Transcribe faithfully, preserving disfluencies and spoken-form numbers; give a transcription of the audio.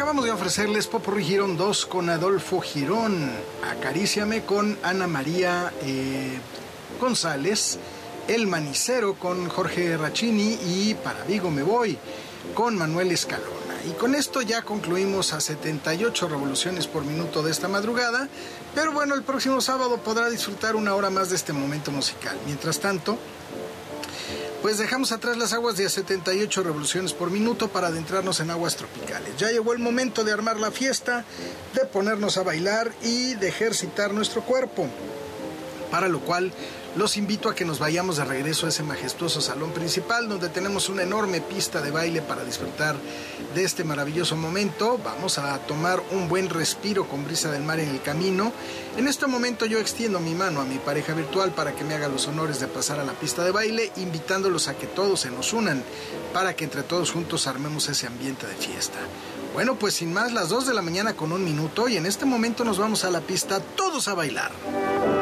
Acabamos de ofrecerles Popurrí Girón dos con Adolfo Girón, Acaríciame con Ana María eh, González, El Manicero con Jorge Rachini y Para Vigo me voy con Manuel Escalona. Y con esto ya concluimos a setenta y ocho revoluciones por minuto de esta madrugada, pero bueno, el próximo sábado podrá disfrutar una hora más de este momento musical. Mientras tanto, pues dejamos atrás las aguas de a setenta y ocho revoluciones por minuto para adentrarnos en aguas tropicales. Ya llegó el momento de armar la fiesta, de ponernos a bailar y de ejercitar nuestro cuerpo, para lo cual los invito a que nos vayamos de regreso a ese majestuoso salón principal donde tenemos una enorme pista de baile para disfrutar de este maravilloso momento. Vamos a tomar un buen respiro con brisa del mar en el camino. En este momento yo extiendo mi mano a mi pareja virtual para que me haga los honores de pasar a la pista de baile, invitándolos a que todos se nos unan para que entre todos juntos armemos ese ambiente de fiesta. Bueno, pues sin más, las dos de la mañana con un minuto, y en este momento nos vamos a la pista, todos a bailar.